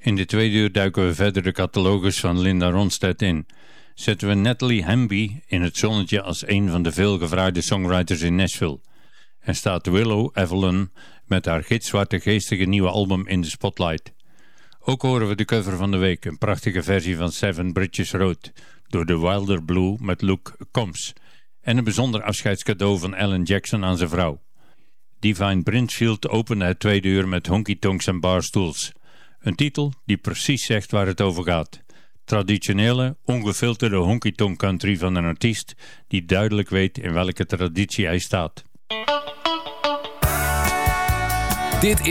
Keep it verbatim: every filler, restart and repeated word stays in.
In de tweede uur duiken we verder de catalogus van Linda Ronstadt in. Zetten we Natalie Hamby in het zonnetje als een van de veel gevraagde songwriters in Nashville. En staat Willow Evelyn met haar gitzwarte geestige nieuwe album in de spotlight. Ook horen we de cover van de week, een prachtige versie van Seven Bridges Road door de Wilder Blue met Luke Combs. En een bijzonder afscheidscadeau van Alan Jackson aan zijn vrouw. Divine Brinfield opende het tweede uur met Honky Tonks en Barstools. Een titel die precies zegt waar het over gaat. Traditionele, ongefilterde honky-tonk country van een artiest die duidelijk weet in welke traditie hij staat. Dit